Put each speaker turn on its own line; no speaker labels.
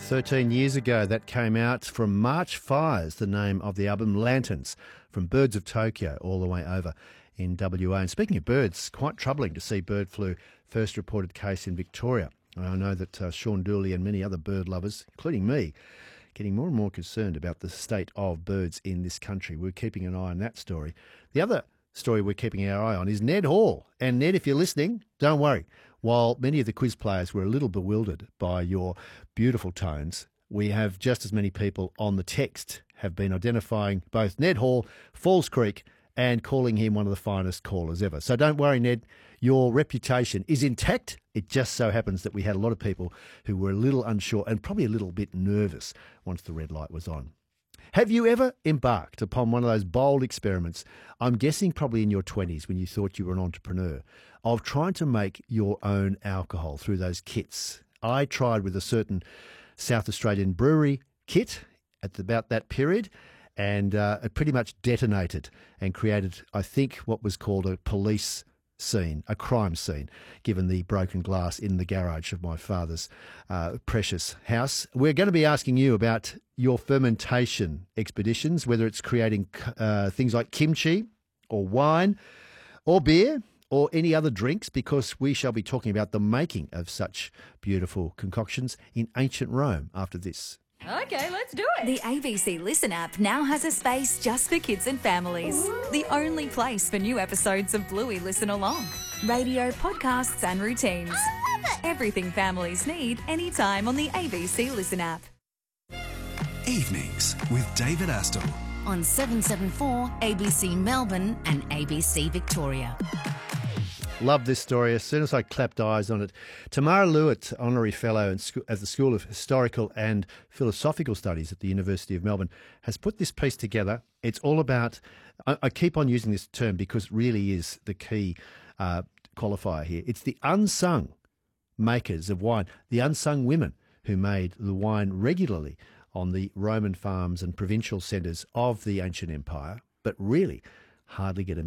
13 years ago, that came out from March Fires, the name of the album, Lanterns, from Birds of Tokyo all the way over in WA. And speaking of birds, quite troubling to see bird flu first reported case in Victoria. I know that Sean Dooley and many other bird lovers, including me, getting more and more concerned about the state of birds in this country. We're keeping an eye on that story. The other story we're keeping our eye on is Ned Hall. And Ned, if you're listening, don't worry. While many of the quiz players were a little bewildered by your beautiful tones, we have just as many people on the text have been identifying both Ned Hall, Falls Creek, and calling him one of the finest callers ever. So don't worry, Ned, your reputation is intact. It just so happens that we had a lot of people who were a little unsure and probably a little bit nervous once the red light was on. Have you ever embarked upon one of those bold experiments, I'm guessing probably in your 20s when you thought you were an entrepreneur, of trying to make your own alcohol through those kits? I tried with a certain South Australian brewery kit at about that period, and it pretty much detonated and created, I think, what was called a police scene, a crime scene, given the broken glass in the garage of my father's precious house. We're going to be asking you about your fermentation expeditions, whether it's creating things like kimchi or wine or beer or any other drinks, because we shall be talking about the making of such beautiful concoctions in ancient Rome after this.
Okay, let's do it.
The ABC Listen app now has a space just for kids and families. The only place for new episodes of Bluey Listen Along. Radio, podcasts and routines.
I love it.
Everything families need anytime on the ABC Listen app.
Evenings with David Astle
on 774 ABC Melbourne and ABC Victoria.
Love this story. As soon as I clapped eyes on it, Tamara Lewitt, Honorary Fellow at the School of Historical and Philosophical Studies at the University of Melbourne, has put this piece together. It's all about, I keep on using this term because it really is the key qualifier here. It's the unsung makers of wine, the unsung women who made the wine regularly on the Roman farms and provincial centres of the ancient empire, but really hardly get a